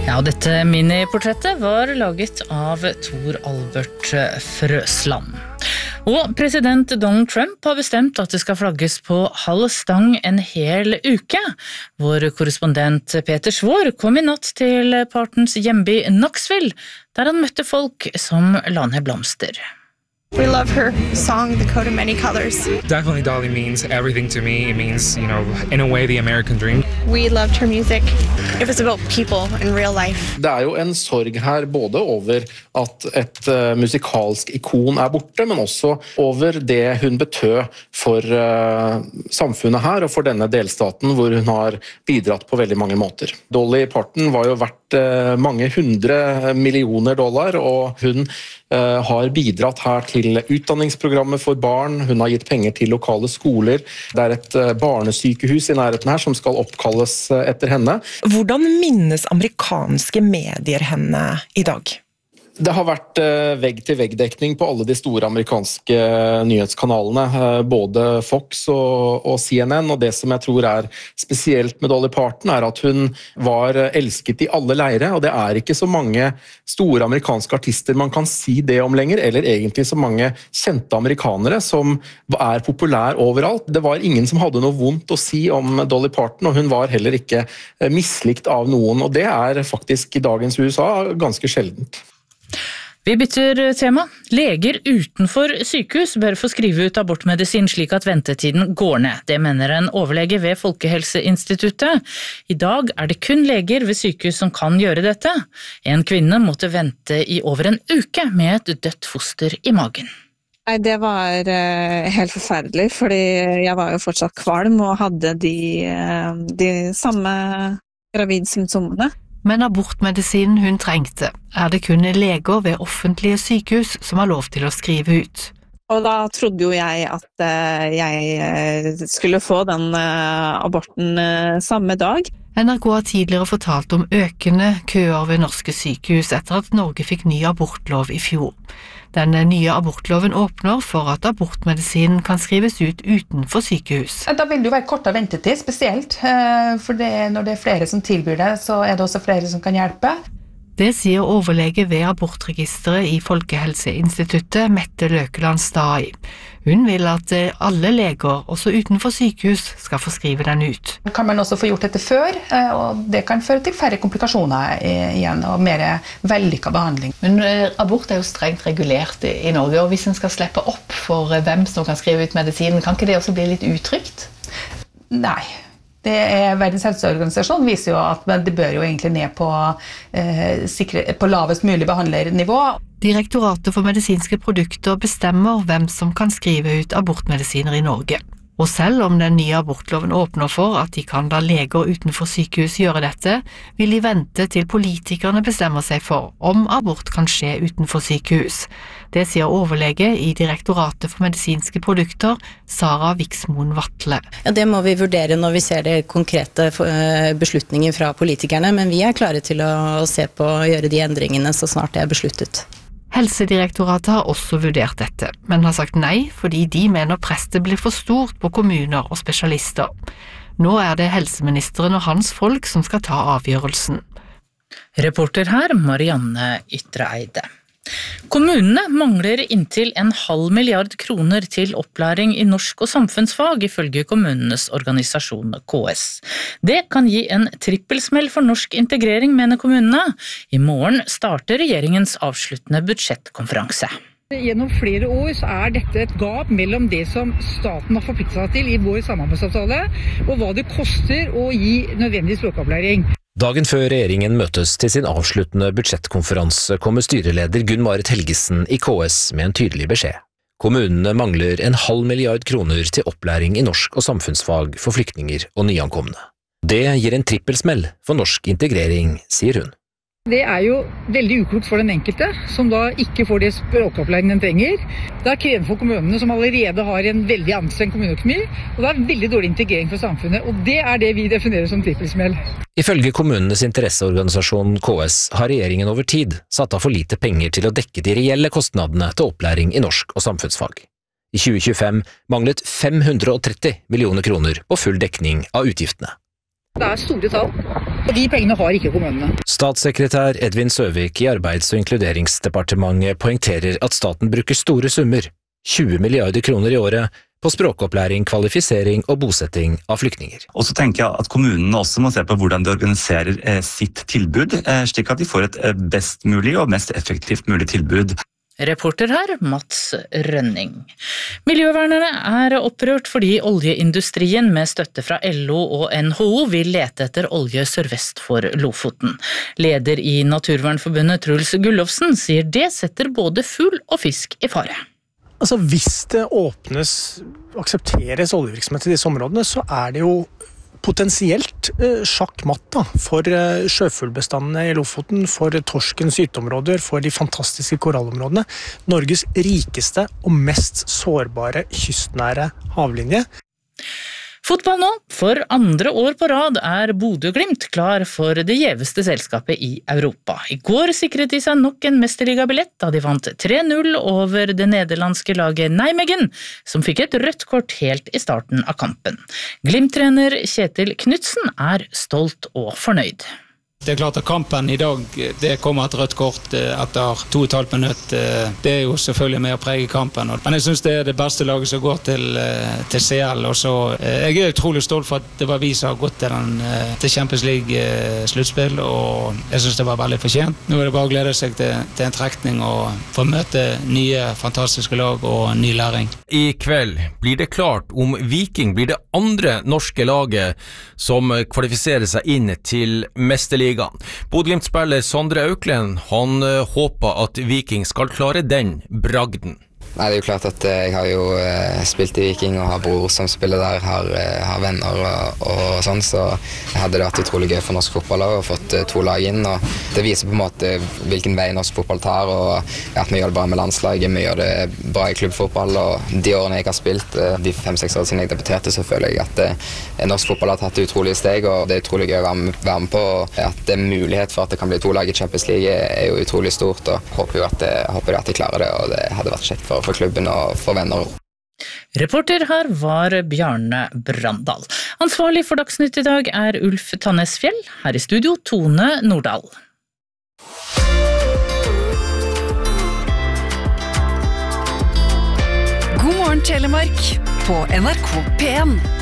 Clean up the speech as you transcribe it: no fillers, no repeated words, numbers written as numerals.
Ja, dette miniportrettet var laget av Tor Albert Frøsland. Og president Donald Trump har bestemt at det skal flagges på halv stang en hel uke. Vår korrespondent Peter Svår kom i natt til partens hjemby Knoxville, der han møtte folk som la ned blomster. We love her song, The Coat of Many Colors. Definitely Dolly means everything to me. It means, in a way, the American dream. We loved her music. It was about people in real life. Det jo en sorg her både over at et musikalsk ikon borte, men også over det hun betød for samfunnet her og for denne delstaten hvor hun har bidratt på veldig mange måter. Dolly Parton var jo verdt mange 100 millioner dollar, og hun har bidratt her til utdanningsprogrammet for barn. Hun har gitt penger til lokale skoler. Det et barnesykehus i nærheten her som skal oppkalles etter henne. Hvordan minnes amerikanske medier henne i dag? Det har vært vegg-til-vegg-dekning på alle de store amerikanske nyhetskanalene, både Fox og CNN, og det som jeg tror spesielt med Dolly Parton at hun var elsket i alle leire, og det ikke så mange store amerikanske artister man kan si det om lenger, eller egentlig så mange kjente amerikanere som populær overalt. Det var ingen som hadde noe vondt å si om Dolly Parton, og hun var heller ikke mislikt av noen, og det faktisk i dagens USA ganske sjeldent. Vi bytter tema. Leger utenfor sykehus bør få skrive ut abortmedisin slik at ventetiden går ned. Det mener en overlege ved Folkehelseinstituttet. I dag det kun leger ved sykehus som kan gjøre dette. En kvinne måtte vente i over en uke med et dødt foster i magen. Nei, det var helt forferdelig, fordi jeg var jo fortsatt kvalm og hadde de samme gravidsymptomene. Men abortmedisinen hun trengte, det kun leger ved offentlige sykehus som har lov til å skrive ut. Og da trodde jo jeg at jeg skulle få den aborten samme dag. NRK har tidligere fortalt om økende køer ved norske sykehus etter at Norge fikk ny abortlov i fjor. Den nye abortloven åpner for at abortmedisinen kan skrives ut utenfor sykehus. Da vil det jo være kortere ventetid, spesielt. For når det flere som tilbyr det, så det også flere som kan hjelpe. Det sier overlege ved abortregisteret i Folkehelseinstituttet, Mette Løkeland Stai. Hun vil at alle leger, også utenfor sykehus, skal få skrive den ut. Kan man også få gjort dette før, og det kan føre til færre komplikasjoner igjen, og mer vellykket behandling. Men abort jo strengt regulert i Norge, og hvis en skal slippe opp for hvem som kan skrive ut medisinen, kan ikke det også bli litt utrygt? Nei. Verdens helseorganisasjon viser jo at det bør jo egentlig ned på lavest mulig behandlernivå. Direktoratet for medisinske produkter bestemmer hvem som kan skrive ut abortmedisiner i Norge. Og selv om den nye abortloven åpner for at de kan la leger utenfor sykehus gjøre dette, vil de vente til politikerne bestemmer seg for om abort kan skje utenfor sykehus. Det sier overlege i Direktoratet for medisinske produkter, Sara Viksmoen Vatle. Ja, det må vi vurdere når vi ser det konkrete beslutninger fra politikerne, men vi klare til å se på og gjøre de endringene så snart det besluttet. Helsedirektoratet har også vurdert dette, men har sagt nei fordi de mener presset blir for stort på kommuner og spesialister. Nå det helseministeren og hans folk som skal ta avgjørelsen. Reporter her, Marianne Ytreeide. Kommunene mangler inntil 0,5 milliard kroner til opplæring i norsk og samfunnsfag, ifølge kommunenes organisasjon KS. Det kan gi en trippelsmell for norsk integrering, mener kommunene. I morgen starter regjeringens avsluttende budsjettkonferanse. Gjennom flere år så dette et gap mellom det som staten har forpliktet seg til i vår samarbeidsavtale, og hva det koster å gi nødvendig språkopplæring. Dagen før regjeringen møtes til sin avsluttende budsjettkonferanse kommer styreleder Gunn-Marit Helgesen i KS med en tydelig beskjed. Kommunene mangler 0,5 milliard kroner til opplæring i norsk og samfunnsfag for flyktninger og nyankomne. Det gir en trippelsmell for norsk integrering, sier hun. Det jo veldig uklokt for den enkelte, som da ikke får det språkopplæringen den trenger. Det krevende for kommunene, som allerede har en veldig anstrengt kommuneøkonomi, og det veldig dårlig integrering for samfunnet, og det det vi definerer som trippelsmell. Ifølge kommunenes interesseorganisasjon KS har regjeringen over tid satt av for lite penger til å dekke de reelle kostnadene til opplæring i norsk og samfunnsfag. I 2025 manglet 530 millioner kroner på full dekning av utgiftene. Det store tall. De pengene har ikke kommunene. Statssekretær Edvin Søvik i Arbeids- og inkluderingsdepartementet poengterer at staten bruker store summer, 20 milliarder kroner i året, på språkopplæring, kvalifisering og bosetting av flyktninger. Og så tenker jeg at kommunene også må se på hvordan de organiserer sitt tilbud, slik at de får et best mulig og mest effektivt mulig tilbud. Reporter her, Mats Rønning. Miljøvernerne er opprørt fordi oljeindustrien med støtte fra LO og NHO vil lete etter olje sørvest for Lofoten. Leder i Naturvernforbundet Truls Gullofsen sier det setter både fugl og fisk i fare. Altså hvis det åpnes, aksepteres oljevirksomhet i disse områdene, så er det jo potensielt sjakkmatt for sjøfuglbestandene i Lofoten, for torskens gyteområder, for de fantastiske korallområdene. Norges rikeste og mest sårbare kystnære havlinje. Fotball nå. For andre år på rad er Bodø/Glimt klar for det gjeveste selskapet i Europa. I går sikret de seg nok en mesterligabillett da de vant 3-0 over det nederlandske laget Nijmegen, som fikk et rødt kort helt i starten av kampen. Glimt-trener Kjetil Knutsen er stolt og fornøyd. Det er klart at kampen i dag, det kommer et rødt kort etter 2,5 minutter. Det er jo selvfølgelig med å prege kampen. Men jeg synes det er det beste laget som går til CL. Og så, jeg er utrolig stolt for at det var vi som har gått til Champions League-sluttspill, og jeg synes det var veldig fortjent. Nå er det bare å glede seg til en trekning og få møte nye fantastiske lag og ny læring. I kveld blir det klart om Viking blir det andre norske laget som kvalifiserer seg inn til mesterligaen. Bodø/Glimt-spiller Sondre Auklend, han håper at Viking skal klare den bragden. Nei, det er jo klart at jeg har jo spilt i Viking og har bror som spiller der, har venner og sånn, så hadde det vært utrolig gøy for norsk fotball og fått 2 lag inn, og det viser på en måte hvilken vei norsk fotball tar, og at vi gjør det bra med landslaget, vi gjør det bra i klubbfotball, og de årene jeg har spilt, de 5-6 år siden jeg debuterte, så føler jeg at norsk fotball har tatt utrolige steg, og det er utrolig gøy å være med på, og at det er mulighet for at det kan bli 2 lag i Champions League er jo utrolig stort, og håper jo at de klarer det, og det hadde vært kjekt for klubben og for venner. Reporter her var Bjarne Brandal. Ansvarlig for Dagsnytt i dag er Ulf Tannesfjell. Her i studio Tone Nordahl. God morgen Telemark på NRK P1.